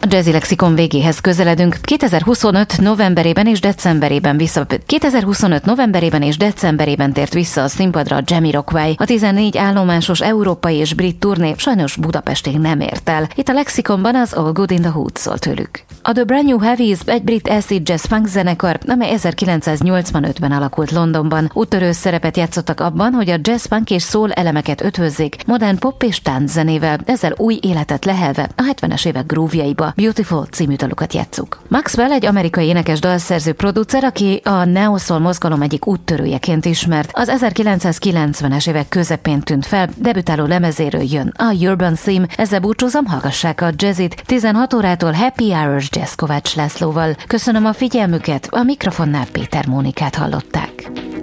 A Jazzy Lexikon végéhez közeledünk. 2025 novemberében és decemberében tért vissza a színpadra a Jamiroquai. A 14 állomásos európai és brit turné sajnos Budapestig nem ért el. Itt a Lexikonban az All Good in the Hood szól tőlük. A The Brand New Heavies egy brit acid jazz funk zenekar, amely 1985-ben alakult Londonban. Úttörő szerepet játszottak abban, hogy a jazz, funk és soul elemeket ötvözzék modern pop és tánc zenével, ezzel új életet lehelve a 70-es évek groove-jaiba. Beautiful című dalukat játsszuk. Maxwell egy amerikai énekes, dalszerző, producer, aki a neo-soul mozgalom egyik úttörőjeként ismert. Az 1990-es évek közepén tűnt fel, debütáló lemezéről jön a Urban Theme. Ezzel búcsúzom, hallgassák a Jazzit 16 órától Happy Hours Jazz Kovács Lászlóval. Köszönöm a figyelmüket, a mikrofonnál Péter Mónikát hallották.